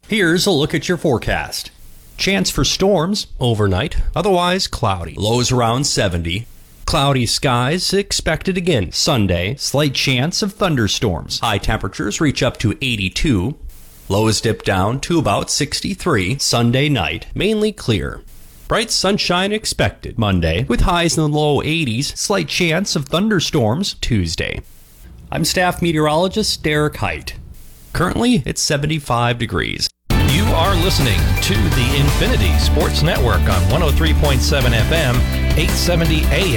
Here's a look at your forecast. Chance for storms overnight, otherwise cloudy. Lows around 70. Cloudy skies expected again Sunday. Slight chance of thunderstorms. High temperatures reach up to 82. Lows dip down to about 63 Sunday night. Mainly clear. Bright sunshine expected Monday with highs in the low 80s. Slight chance of thunderstorms Tuesday. I'm staff meteorologist Derek Height. Currently, it's 75 degrees. You are listening to the Infinity Sports Network on 103.7 FM, 870 AM.